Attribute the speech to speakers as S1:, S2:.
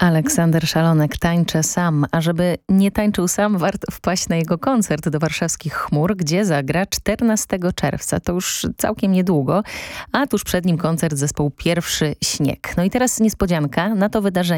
S1: Aleksander Szalonek tańczy sam, a żeby nie tańczył sam, warto wpaść na jego koncert do warszawskich Chmur, gdzie zagra 14 czerwca. To już całkiem niedługo, a tuż przed nim koncert zespołu Pierwszy Śnieg. No i teraz niespodzianka, na to wydarzenie